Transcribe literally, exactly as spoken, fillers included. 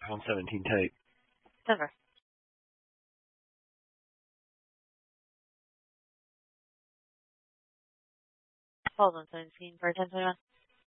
on seventeen tape. Denver. Hold on seventeen for ten twenty-one.